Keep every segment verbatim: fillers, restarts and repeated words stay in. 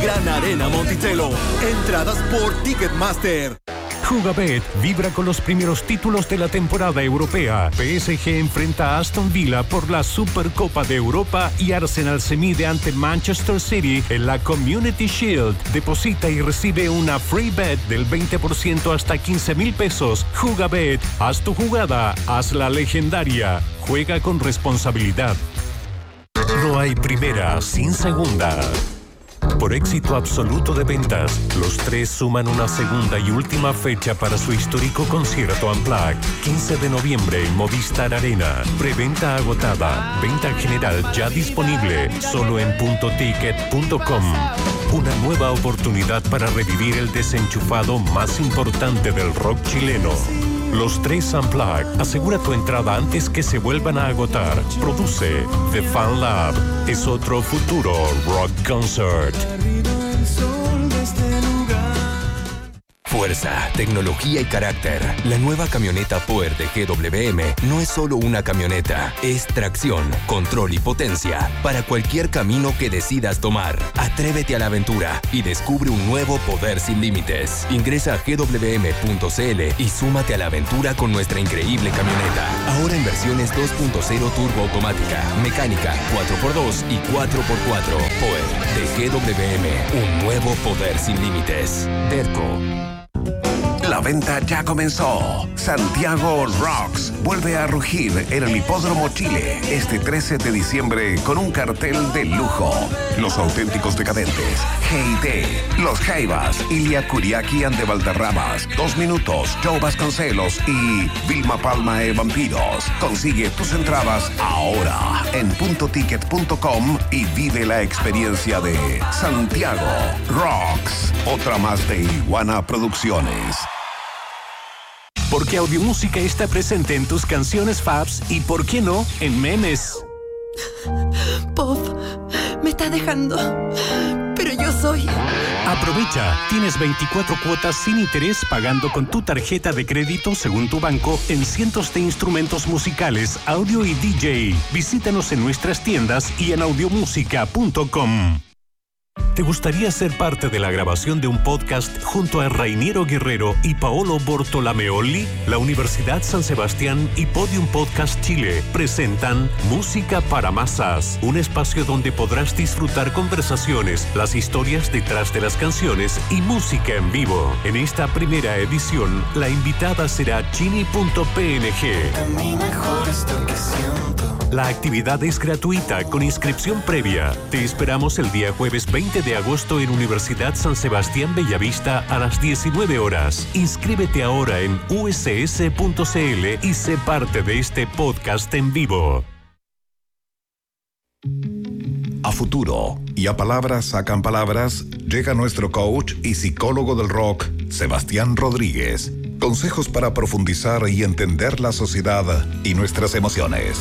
Gran Arena Monticello. Entradas por Ticketmaster. Jugabet vibra con los primeros títulos de la temporada europea. P S G enfrenta a Aston Villa por la Supercopa de Europa y Arsenal se mide ante Manchester City en la Community Shield. Deposita y recibe una free bet del veinte por ciento hasta quince mil pesos. Jugabet, haz tu jugada, hazla legendaria. Juega con responsabilidad. No hay primera sin segunda. Por éxito absoluto de ventas, los tres suman una segunda y última fecha para su histórico concierto Unplugged. quince de noviembre en Movistar Arena. Preventa agotada. Venta general ya disponible. Solo en punto ticket punto com. Una nueva oportunidad para revivir el desenchufado más importante del rock chileno. Los tres Unplugged. Asegura tu entrada antes que se vuelvan a agotar. Produce The Fan Lab. Es otro futuro rock concert. Fuerza, tecnología y carácter. La nueva camioneta Power de G W M no es solo una camioneta, es tracción, control y potencia para cualquier camino que decidas tomar. Atrévete a la aventura y descubre un nuevo poder sin límites. Ingresa a g w m punto c l y súmate a la aventura con nuestra increíble camioneta. Ahora en versiones dos punto cero turbo automática, mecánica, cuatro por dos y cuatro por cuatro. Power de G W M, un nuevo poder sin límites. Derco. La venta ya comenzó. Santiago Rocks vuelve a rugir en el Hipódromo Chile este trece de diciembre con un cartel de lujo. Los auténticos decadentes, G I T, Los Jaivas, Ilia Kuriaki and de Valderramas, Dos Minutos, Joe Vasconcelos y Vilma Palma e Vampiros. Consigue tus entradas ahora en punto ticket punto com y vive la experiencia de Santiago Rocks. Otra más de Iguana Producciones. Porque Audiomúsica está presente en tus canciones faves y, ¿por qué no?, en memes. Pop, me estás dejando, pero yo soy... Aprovecha, tienes veinticuatro cuotas sin interés pagando con tu tarjeta de crédito según tu banco en cientos de instrumentos musicales, audio y D J. Visítanos en nuestras tiendas y en audiomúsica punto com. ¿Te gustaría ser parte de la grabación de un podcast junto a Rainiero Guerrero y Paolo Bortolameoli? La Universidad San Sebastián y Podium Podcast Chile presentan Música para Masas, un espacio donde podrás disfrutar conversaciones, las historias detrás de las canciones y música en vivo. En esta primera edición, la invitada será Chini punto p n g. La actividad es gratuita con inscripción previa. Te esperamos el día jueves veinte de agosto en Universidad San Sebastián Bellavista a las diecinueve horas. Inscríbete ahora en u s s punto c l y sé parte de este podcast en vivo. A futuro y a palabras sacan palabras, llega nuestro coach y psicólogo del rock, Sebastián Rodríguez. Consejos para profundizar y entender la sociedad y nuestras emociones.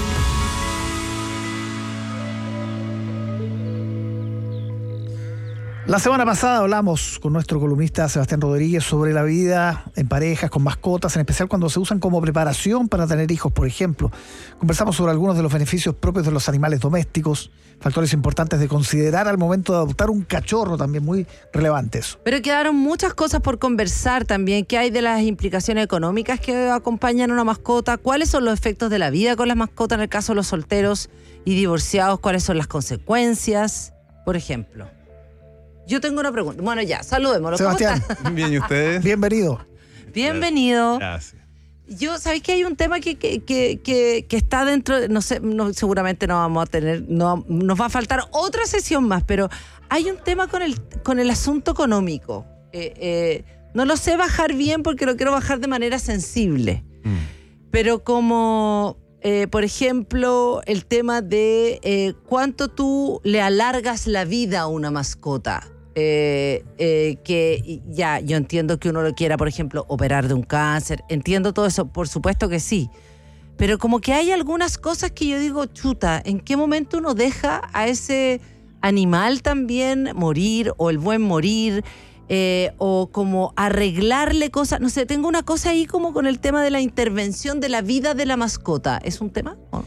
La semana pasada hablamos con nuestro columnista Sebastián Rodríguez sobre la vida en parejas, con mascotas, en especial cuando se usan como preparación para tener hijos, por ejemplo. Conversamos sobre algunos de los beneficios propios de los animales domésticos, factores importantes de considerar al momento de adoptar un cachorro, también muy relevantes. Pero quedaron muchas cosas por conversar también. ¿Qué hay de las implicaciones económicas que acompañan a una mascota? ¿Cuáles son los efectos de la vida con las mascotas en el caso de los solteros y divorciados? ¿Cuáles son las consecuencias? Por ejemplo. Yo tengo una pregunta. Bueno, ya, saludémoslo. Sebastián. Bien, ¿y ustedes? Bienvenido. Bienvenido. Gracias. Yo, ¿sabéis que hay un tema que, que, que, que, que está dentro? No sé, no, seguramente no vamos a tener, no, nos va a faltar otra sesión más, pero hay un tema con el, con el asunto económico. Eh, eh, no lo sé bajar bien porque lo quiero bajar de manera sensible. Mm. Pero como... Eh, por ejemplo, el tema de eh, cuánto tú le alargas la vida a una mascota. Eh, eh, que ya, yo entiendo que uno lo quiera, por ejemplo, operar de un cáncer. Entiendo todo eso, por supuesto que sí. Pero como que hay algunas cosas que yo digo, chuta, ¿en qué momento uno deja a ese animal también morir o el buen morir? Eh, o como arreglarle cosas, no sé, tengo una cosa ahí como con el tema de la intervención de la vida de la mascota. ¿Es un tema? ¿O,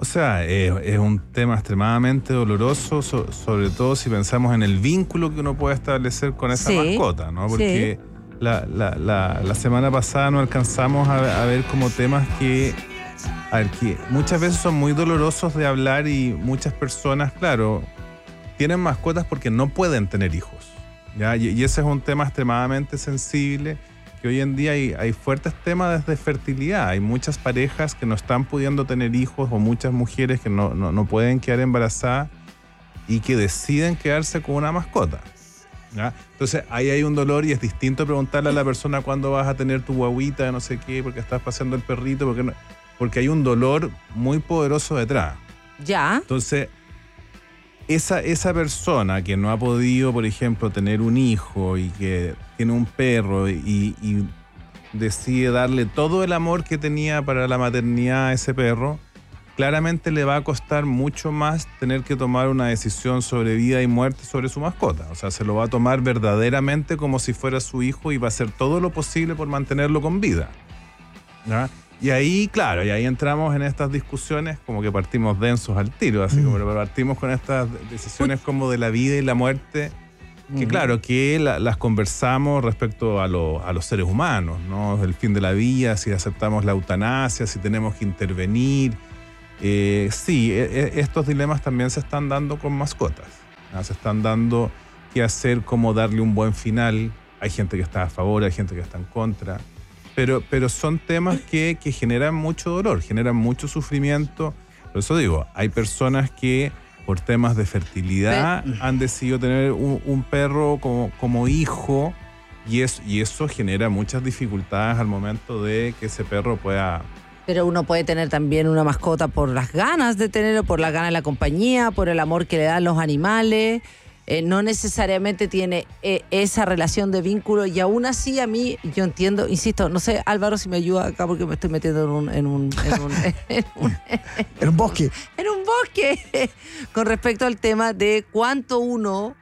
O sea, eh, es un tema extremadamente doloroso, so, sobre todo si pensamos en el vínculo que uno puede establecer con esa Sí, mascota, ¿no? Porque sí. la, la, la, la semana pasada no alcanzamos a, a ver como temas que, a ver, que muchas veces son muy dolorosos de hablar y muchas personas, claro, tienen mascotas porque no pueden tener hijos, ¿ya? Y, y ese es un tema extremadamente sensible, que hoy en día hay, hay fuertes temas desde fertilidad. Hay muchas parejas que no están pudiendo tener hijos o muchas mujeres que no, no, no pueden quedar embarazadas y que deciden quedarse con una mascota, ¿ya? Entonces ahí hay un dolor y es distinto preguntarle a la persona cuándo vas a tener tu guaguita, no sé qué, porque estás paseando el perrito, porque, no, porque hay un dolor muy poderoso detrás. Ya. Entonces, esa, esa persona que no ha podido, por ejemplo, tener un hijo y que tiene un perro y, y decide darle todo el amor que tenía para la maternidad a ese perro, claramente le va a costar mucho más tener que tomar una decisión sobre vida y muerte sobre su mascota. O sea, se lo va a tomar verdaderamente como si fuera su hijo y va a hacer todo lo posible por mantenerlo con vida, ¿ya? Y ahí, claro, y ahí entramos en estas discusiones como que partimos densos al tiro, así mm. como pero partimos con estas decisiones como de la vida y la muerte, que mm. claro, que la, las conversamos respecto a, lo, a los seres humanos, ¿no? El fin de la vida, si aceptamos la eutanasia, si tenemos que intervenir. Eh, sí, e, estos dilemas también se están dando con mascotas, ¿no? Se están dando qué hacer, cómo darle un buen final. Hay gente que está a favor, hay gente que está en contra. Pero, pero son temas que, que generan mucho dolor, generan mucho sufrimiento. Por eso digo, hay personas que por temas de fertilidad Pe- han decidido tener un, un perro como, como hijo y, es, y eso genera muchas dificultades al momento de que ese perro pueda... Pero uno puede tener también una mascota por las ganas de tenerlo, por las ganas de la compañía, por el amor que le dan los animales. Eh, no necesariamente tiene eh, esa relación de vínculo y aún así a mí, yo entiendo, insisto, no sé, Álvaro, si me ayuda acá porque me estoy metiendo en un... En un, en un, en un, en un bosque. En un bosque. Con respecto al tema de cuánto uno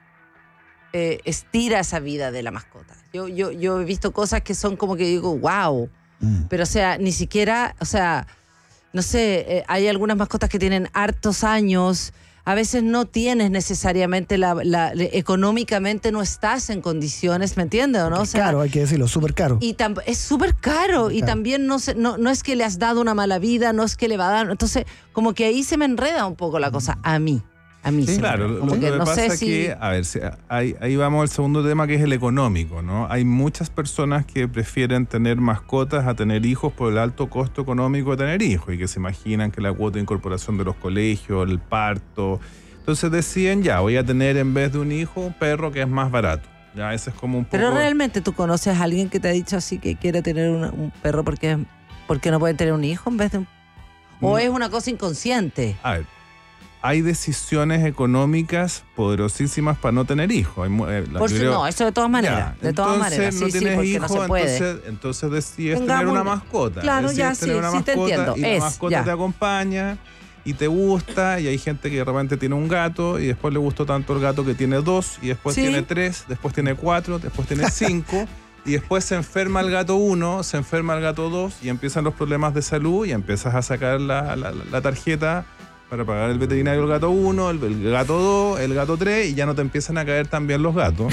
eh, estira esa vida de la mascota. Yo, yo, yo he visto cosas que son como que digo, wow. Mm. Pero o sea, ni siquiera, o sea, no sé, eh, hay algunas mascotas que tienen hartos años. A veces no tienes necesariamente la, la, la económicamente no estás en condiciones, ¿me entiendes o no? O sea, caro, hay que decirlo, súper caro. Y tam, es súper caro y también no, se, no, no es que le has dado una mala vida, no es que le va a dar, entonces como que ahí se me enreda un poco la cosa a mí. A mí sí, sí. Claro, como lo que que no pasa sé es si... que, a ver, ahí, ahí vamos al segundo tema que es el económico, ¿no? Hay muchas personas que prefieren tener mascotas a tener hijos por el alto costo económico de tener hijos y que se imaginan que la cuota de incorporación de los colegios, el parto... Entonces deciden, ya, voy a tener en vez de un hijo un perro que es más barato. Ya, ese es como un poco... Pero realmente tú conoces a alguien que te ha dicho así que quiere tener una, un perro porque, porque no puede tener un hijo en vez de un... ¿O no. Es una cosa inconsciente? A ver, hay decisiones económicas poderosísimas para no tener hijos. Hay, eh, Por si creo, no, eso de todas maneras. Ya, de todas maneras, no sí, tienes sí, porque hijo, no se puede. Entonces, entonces decides Tengamos, tener una mascota. Claro, decides ya, tener sí, una sí mascota te entiendo. Y es, la mascota ya. te acompaña y te gusta, y hay gente que de repente tiene un gato y después le gustó tanto el gato que tiene dos, y después ¿Sí? tiene tres, después tiene cuatro, después tiene cinco, y después se enferma el gato uno, se enferma el gato dos, y empiezan los problemas de salud, y empiezas a sacar la, la, la tarjeta para pagar el veterinario del gato uno, el, el gato dos, el gato tres, y ya no te empiezan a caer tan bien los gatos.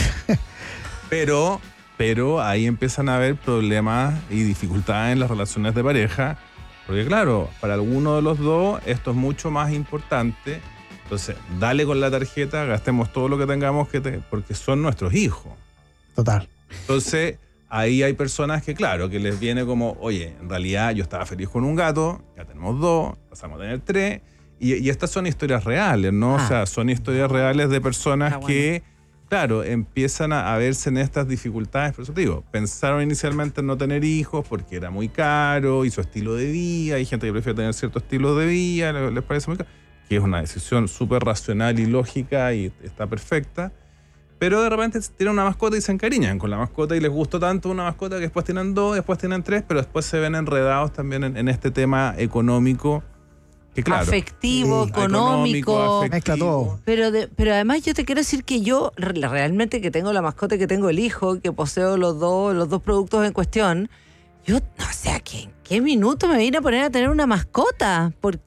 pero, pero ahí empiezan a haber problemas y dificultades en las relaciones de pareja, porque claro, para alguno de los dos esto es mucho más importante. Entonces, dale con la tarjeta, gastemos todo lo que tengamos, que te, porque son nuestros hijos. Total. Entonces, ahí hay personas que, claro, que les viene como, oye, en realidad yo estaba feliz con un gato, ya tenemos dos, pasamos a tener tres, y, y estas son historias reales, ¿no? Ah. O sea, son historias reales de personas bueno. que, claro, empiezan a, a verse en estas dificultades. Por eso te digo, pensaron inicialmente en no tener hijos porque era muy caro y su estilo de vida. Hay gente que prefiere tener cierto estilo de vida, les, les parece muy caro, que es una decisión súper racional y lógica y está perfecta. Pero de repente tienen una mascota y se encariñan con la mascota y les gustó tanto una mascota que después tienen dos, después tienen tres, pero después se ven enredados también en, en este tema económico. Que claro, afectivo, sí. económico, económico mezcla todo. Pero, de, pero además yo te quiero decir que yo realmente que tengo la mascota y que tengo el hijo, que poseo los dos, los dos productos en cuestión, yo no sé a qué, en qué minuto me vine a poner a tener una mascota, porque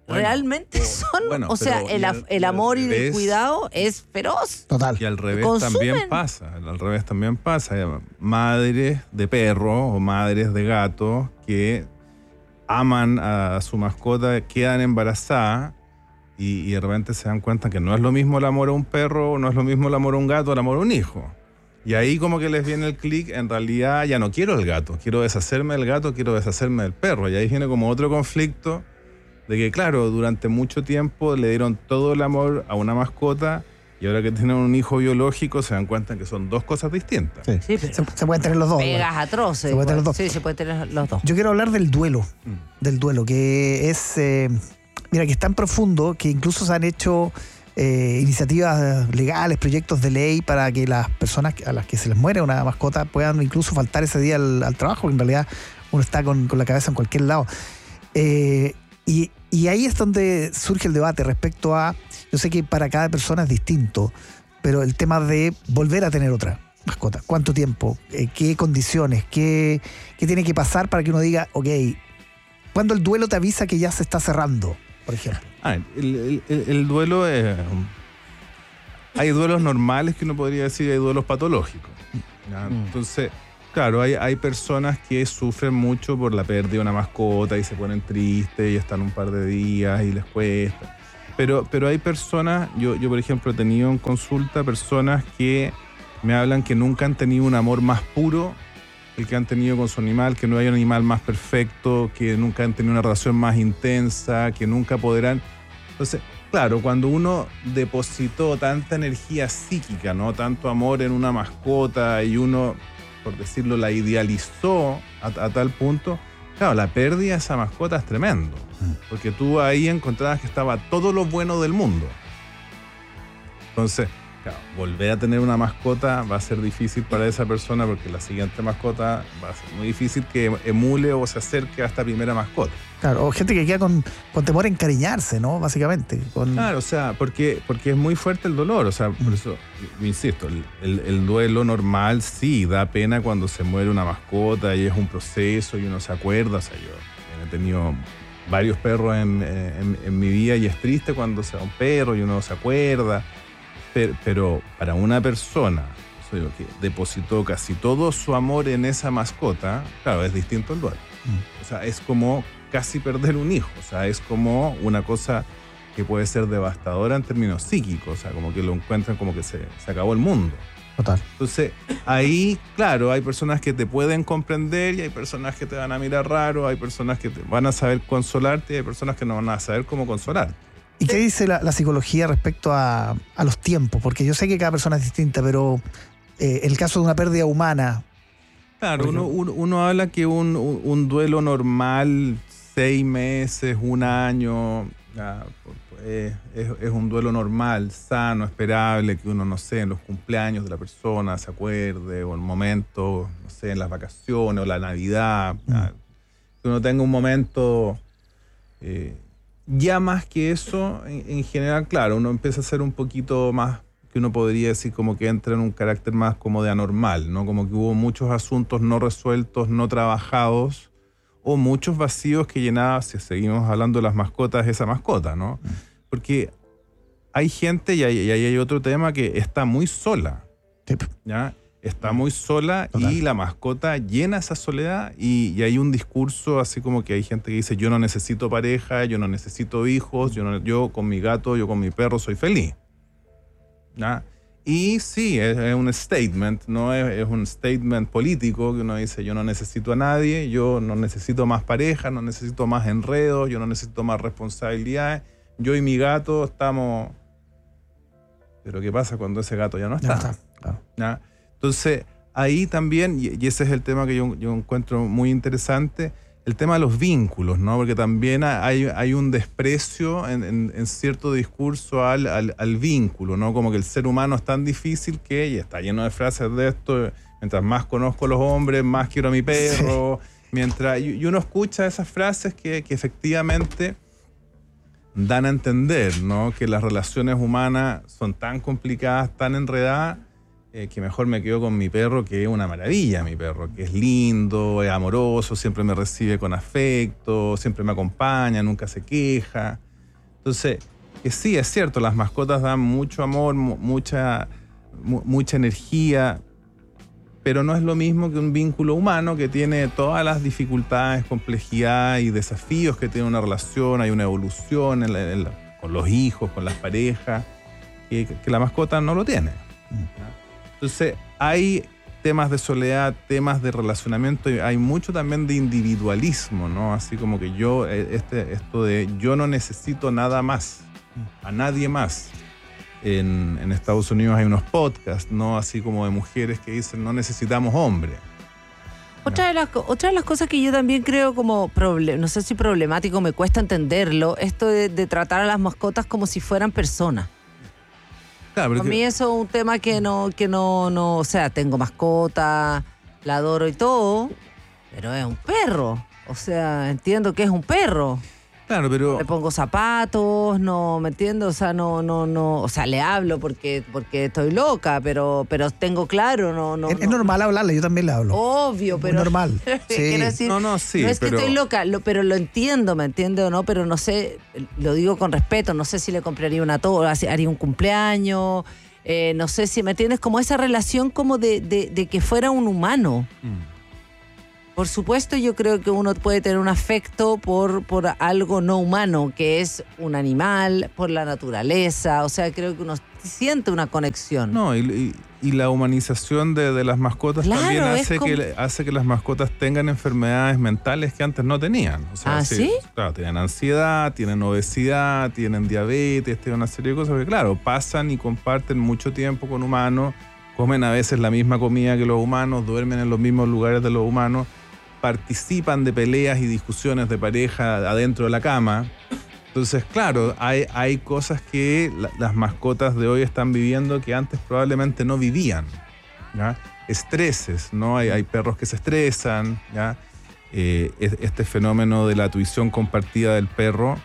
Bueno, realmente o- son, bueno, o sea, pero el, y af- al- el y al amor y el revés- cuidado es feroz. Total. Y al revés Consumen. también pasa, al revés también pasa. Hay madres de perros o madres de gatos que aman a su mascota, quedan embarazadas y, y de repente se dan cuenta que no es lo mismo el amor a un perro, no es lo mismo el amor a un gato, el amor a un hijo. Y ahí como que les viene el clic, en realidad ya no quiero el gato, quiero deshacerme del gato, quiero deshacerme del perro. Y ahí viene como otro conflicto de que, claro, durante mucho tiempo le dieron todo el amor a una mascota y ahora que tienen un hijo biológico se dan cuenta que son dos cosas distintas. Sí. Sí, pero se, se pueden tener los dos. pegas igual. atroces. Se puede tener igual. los dos. Sí, se puede tener los dos. Yo quiero hablar del duelo, Mm. del duelo, que es, eh, mira, que es tan profundo que incluso se han hecho eh, iniciativas legales, proyectos de ley para que las personas a las que se les muere una mascota puedan incluso faltar ese día al, al trabajo, porque en realidad uno está con, con la cabeza en cualquier lado. Eh, y, y ahí es donde surge el debate respecto a, yo sé que para cada persona es distinto, pero el tema de volver a tener otra mascota. ¿Cuánto tiempo? Eh, ¿Qué condiciones? ¿Qué, ¿Qué tiene que pasar para que uno diga, ok, cuando el duelo te avisa que ya se está cerrando, por ejemplo? Ah, el, el- el- el duelo es... um, hay duelos normales que uno podría decir, hay duelos patológicos. ¿ya? Mm. Entonces, claro, hay, hay personas que sufren mucho por la pérdida de una mascota y se ponen tristes y están un par de días y les cuesta. Pero, pero hay personas, yo, yo por ejemplo he tenido en consulta personas que me hablan que nunca han tenido un amor más puro el que han tenido con su animal, que no hay un animal más perfecto, que nunca han tenido una relación más intensa, que nunca podrán... Entonces, claro, cuando uno depositó tanta energía psíquica, ¿no? Tanto amor en una mascota y uno, por decirlo, la idealizó a, a tal punto, claro, la pérdida de esa mascota es tremendo. Porque tú ahí encontrabas que estaba todo lo bueno del mundo. Entonces, claro, volver a tener una mascota va a ser difícil para esa persona porque la siguiente mascota va a ser muy difícil que emule o se acerque a esta primera mascota. Claro, o gente que queda con, con temor a encariñarse, ¿no? Básicamente. Con... Claro, o sea, porque, porque es muy fuerte el dolor. O sea, por eso, yo insisto, el, el- el duelo normal sí da pena cuando se muere una mascota y es un proceso y uno se acuerda. O sea, yo he tenido varios perros en, en- en mi vida y es triste cuando se va un perro y uno se acuerda. Pero, pero para una persona o sea, que depositó casi todo su amor en esa mascota, claro, es distinto el duelo. O sea, es como casi perder un hijo. O sea, es como una cosa que puede ser devastadora en términos psíquicos. O sea, como que lo encuentran como que se, se acabó el mundo. Total. Entonces, ahí, claro, hay personas que te pueden comprender y hay personas que te van a mirar raro, hay personas que te van a saber consolarte y hay personas que no van a saber cómo consolarte. ¿Y qué dice la, la psicología respecto a, a los tiempos? Porque yo sé que cada persona es distinta, pero eh, el caso de una pérdida humana... Claro, uno, uno, uno habla que un, un, un duelo normal, seis meses, un año, ya, pues, es, es un duelo normal, sano, esperable, que uno, no sé, en los cumpleaños de la persona se acuerde, o en momentos, no sé, en las vacaciones, o la Navidad, Mm. ya, que uno tenga un momento... Eh, ya más que eso, en, en general, claro, uno empieza a ser un poquito más, que uno podría decir como que entra en un carácter más como de anormal, ¿no? Como que hubo muchos asuntos no resueltos, no trabajados, o muchos vacíos que llenaba, si seguimos hablando de las mascotas, esa mascota, ¿no? Porque hay gente, y ahí y ahí hay otro tema, que está muy sola, Sí. ¿ya? Está muy sola Total. y la mascota llena esa soledad y, y hay un discurso así como que hay gente que dice yo no necesito pareja, yo no necesito hijos, yo, no- yo con mi gato, yo con mi perro soy feliz. ¿Ya? Y sí, es, es un statement, ¿no? Es, es un statement político que uno dice yo no necesito a nadie, yo no necesito más pareja, no necesito más enredos, yo no necesito más responsabilidades, yo y mi gato estamos... Pero ¿qué pasa cuando ese gato ya no Ya está? está, claro. ¿Ya? Entonces, ahí también, y y ese es el tema que yo, yo encuentro muy interesante, el tema de los vínculos, ¿no? Porque también hay, hay un desprecio en, en- en cierto discurso al, al- al vínculo, ¿no? Como que el ser humano es tan difícil que, y está lleno de frases de esto, mientras más conozco a los hombres, más quiero a mi perro, mientras, y, y uno escucha esas frases que, que efectivamente dan a entender, ¿no? Que las relaciones humanas son tan complicadas, tan enredadas, eh, que mejor me quedo con mi perro, que es una maravilla mi perro, que es lindo, es amoroso, siempre me recibe con afecto, siempre me acompaña, nunca se queja. Entonces, que sí, es cierto, las mascotas dan mucho amor, mu- mucha, mu- mucha energía, pero no es lo mismo que un vínculo humano que tiene todas las dificultades, complejidad y desafíos que tiene una relación. Hay una evolución en la- en la- con los hijos, con las parejas, que, que la mascota no lo tiene. Entonces, hay temas de soledad, temas de relacionamiento, y hay mucho también de individualismo, ¿no? Así como que yo, este, esto de yo no necesito nada más, a nadie más. En, en Estados Unidos hay unos podcasts, ¿no? Así como de mujeres que dicen no necesitamos hombre. Otra de, las, otra de las cosas que yo también creo como, proble- no sé si problemático, me cuesta entenderlo, esto de, de tratar a las mascotas como si fueran personas. Claro, pero Para que- mí eso es un tema que no, que no, no, o sea, tengo mascota, la adoro y todo, pero es un perro. O sea, entiendo que es un perro. claro, pero Le pongo zapatos, no, ¿me entiendes? O sea, no, no, no, o sea, le hablo porque, porque estoy loca, pero, pero tengo claro, no, no. es, es no. normal hablarle, yo también le hablo. Obvio, Muy pero. normal. Sí. Quiero decir, No, no, sí, no es que pero- estoy loca, lo- pero lo entiendo, ¿me entiendes o no? Pero no sé, lo digo con respeto, no sé si le compraría una torta, haría un cumpleaños, eh, no sé si, ¿me entiendes? Como esa relación como de, de, de que fuera un humano. Mm. Por supuesto, yo creo que uno puede tener un afecto por, por algo no humano, que es un animal, por la naturaleza. O sea, creo que uno siente una conexión. No, y, y- y la humanización de, de las mascotas Claro, también es hace, como- que, hace que las mascotas tengan enfermedades mentales que antes no tenían. O sea, ¿Ah, sí? Claro, tienen ansiedad, tienen obesidad, tienen diabetes, tienen una serie de cosas que, claro, pasan y comparten mucho tiempo con humanos, comen a veces la misma comida que los humanos, duermen en los mismos lugares de los humanos, participan de peleas y discusiones de pareja adentro de la cama. Entonces, claro, hay, hay cosas que la- las mascotas de hoy están viviendo que antes probablemente no vivían, ¿ya? Estreses, ¿no? Hay, hay perros que se estresan, ¿ya? Eh, es- este fenómeno de la tuición compartida del perro,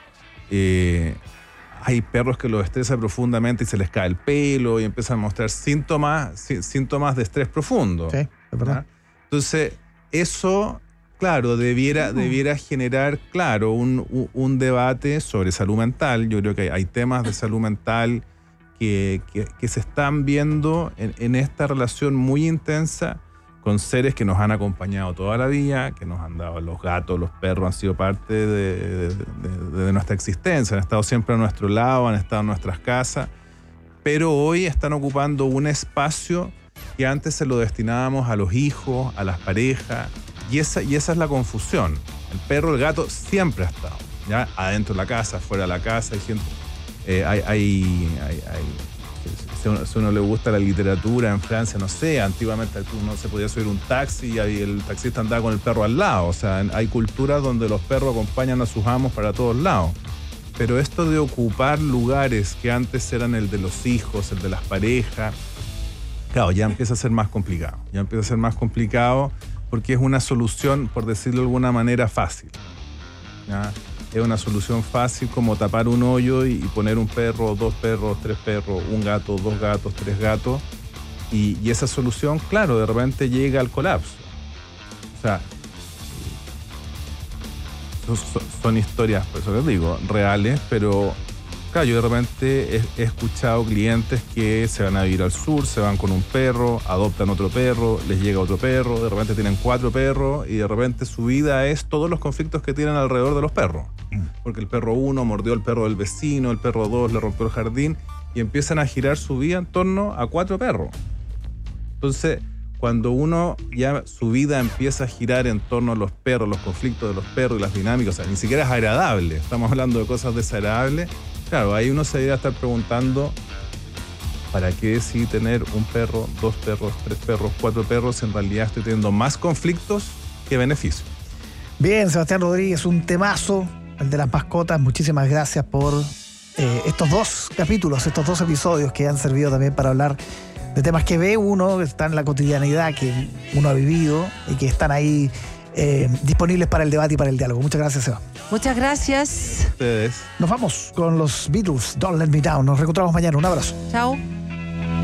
eh, hay perros que los estresa profundamente y se les cae el pelo y empiezan a mostrar síntomas, sí- síntomas de estrés profundo. Sí, es verdad. ¿ya? Entonces, eso, claro, debiera, debiera generar, claro, un, un- un debate sobre salud mental. Yo creo que hay, hay temas de salud mental que, que- que se están viendo en, en esta relación muy intensa con seres que nos han acompañado toda la vida, que nos han dado los gatos, los perros, han sido parte de, de- de- de nuestra existencia, han estado siempre a nuestro lado, han estado en nuestras casas, pero hoy están ocupando un espacio que antes se lo destinábamos a los hijos, a las parejas, y esa, y esa es la confusión. El perro, el gato siempre ha estado, ¿ya? Adentro de la casa, fuera de la casa, hay gente, eh, hay, hay, hay, hay- si a uno, si a uno le gusta la literatura en Francia, no sé, antiguamente uno se podía subir un taxi y ahí el taxista andaba con el perro al lado, o sea, hay culturas donde los perros acompañan a sus amos para todos lados. Pero esto de ocupar lugares que antes eran el de los hijos, el de las parejas, claro, ya empieza a ser más complicado. Ya empieza a ser más complicado porque es una solución, por decirlo de alguna manera, fácil. ¿Ya? Es una solución fácil como tapar un hoyo y, y poner un perro, dos perros, tres perros, un gato, dos gatos, tres gatos. Y, y esa solución, claro, de repente llega al colapso. O sea, son, son- son historias, por eso les digo, reales, pero claro, yo de repente he, he escuchado clientes que se van a vivir al sur, se van con un perro, adoptan otro perro, les llega otro perro, de repente tienen cuatro perros y de repente su vida es todos los conflictos que tienen alrededor de los perros. Porque el perro uno mordió al perro del vecino, el perro dos le rompió el jardín y empiezan a girar su vida en torno a cuatro perros. Entonces, cuando uno ya su vida empieza a girar en torno a los perros, los conflictos de los perros y las dinámicas, o sea, ni siquiera es agradable, estamos hablando de cosas desagradables, claro, ahí uno se debería estar preguntando ¿para qué decidí tener un perro, dos perros, tres perros, cuatro perros si en realidad estoy teniendo más conflictos que beneficios? Bien, Sebastián Rodríguez, un temazo, el de las mascotas. Muchísimas gracias por eh, estos dos capítulos, estos dos episodios que han servido también para hablar de temas que ve uno, que están en la cotidianidad, que uno ha vivido y que están ahí eh, disponibles para el debate y para el diálogo. Muchas gracias, Seba. Muchas gracias. Ustedes. Nos vamos con los Beatles, Don't Let Me Down. Nos reencontramos mañana. Un abrazo. Chao.